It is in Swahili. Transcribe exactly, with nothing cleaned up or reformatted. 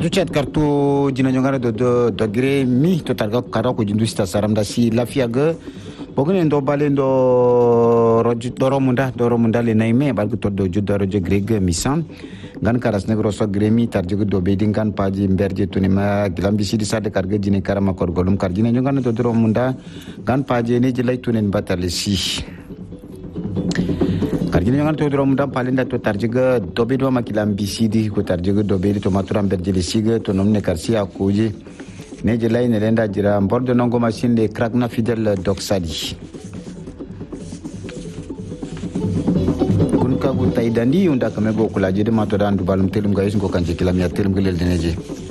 Atu chat kartu jina nyongana do do do gre mi to targa kara ko jindu sta saram da si lafia ge bogone ndo bale ndo roju doro munda doro munda le naime bal ko do juddo roju greg misan gan karas negro so gremi tarje do bedin kan paji mberje tunima gilambi sidi sade karga jine karama kor golum kar jine nyongana do doro munda gan paji ne jilay tunen batale si karjini jangan tu drum dam paling dah tu tarjega dobe dua makilam bisidi ko tarjega dobe di tomaturam berjeli siga to nomne karsi aku je ne jelai ne lenda jira bordo nongo machine le krakna fidel doksadi kun ka gu taidandi unda kamego kula jede matodan du balum telum gais ko kanje kilam ya telum gelel deneje